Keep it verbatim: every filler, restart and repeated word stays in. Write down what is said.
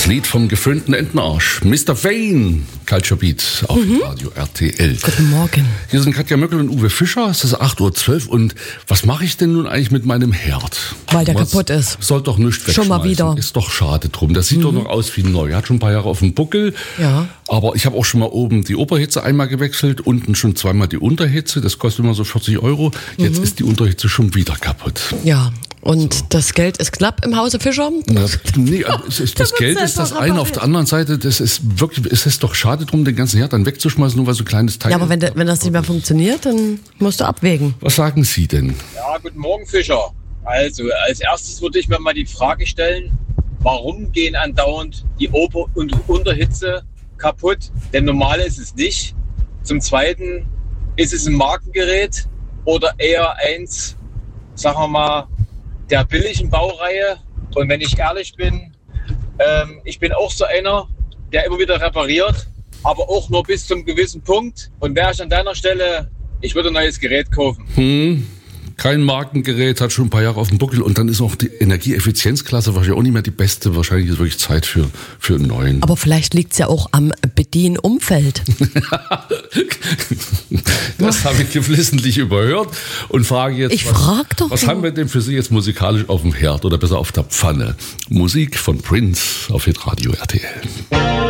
Das Lied vom geföhnten Entenarsch. Mister Wayne, Culture Beat auf mhm. Radio R T L. Guten Morgen. Hier sind Katja Möckel und Uwe Fischer. Es ist acht Uhr zwölf und was mache ich denn nun eigentlich mit meinem Herd? Weil der was kaputt ist. Soll doch nichts wegschmeißen. Schon mal wieder. Ist doch schade drum. Das sieht Mhm. doch noch aus wie neu. Hat schon ein paar Jahre auf dem Buckel. Ja. Aber ich habe auch schon mal oben die Oberhitze einmal gewechselt, unten schon zweimal die Unterhitze. Das kostet immer so vierzig Euro. Jetzt mhm. ist die Unterhitze schon wieder kaputt. Ja. Und So. das Geld ist knapp im Hause Fischer? Na, nee, es ist, das Geld ist das eine. Auf der anderen Seite, das ist wirklich, es ist doch schade drum, den ganzen Herd dann wegzuschmeißen, nur weil so ein kleines Teil. Ja, aber wenn, de, wenn das nicht mehr funktioniert, dann musst du abwägen. Was sagen Sie denn? Ja, guten Morgen, Fischer. Also, als erstes würde ich mir mal die Frage stellen, warum gehen andauernd die Ober- und Unterhitze kaputt? Denn normal ist es nicht. Zum Zweiten, ist es ein Markengerät oder eher eins, sagen wir mal, der billigen Baureihe? Und wenn ich ehrlich bin, ähm, ich bin auch so einer, der immer wieder repariert, aber auch nur bis zum gewissen Punkt. Und wäre ich an deiner Stelle, ich würde ein neues Gerät kaufen. Hm, kein Markengerät, hat schon ein paar Jahre auf dem Buckel und dann ist auch die Energieeffizienzklasse wahrscheinlich auch nicht mehr die beste. Wahrscheinlich ist wirklich Zeit für, für einen neuen. Aber vielleicht liegt es ja auch am Bedienumfeld. Das habe ich geflissentlich überhört und frage jetzt, Ich was, frag doch was nur. haben wir denn für Sie jetzt musikalisch auf dem Herd oder besser auf der Pfanne? Musik von Prince auf Hitradio R T L.